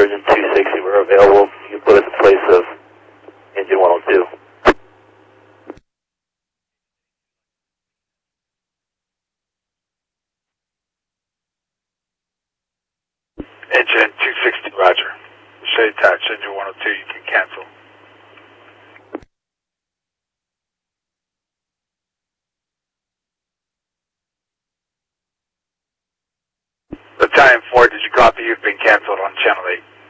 Surgeon 260 were available. You can put us in place of engine 102. Engine 260, roger. Say attached, engine 102, you can cancel. Battalion 4, did you copy? You've been canceled on channel 8.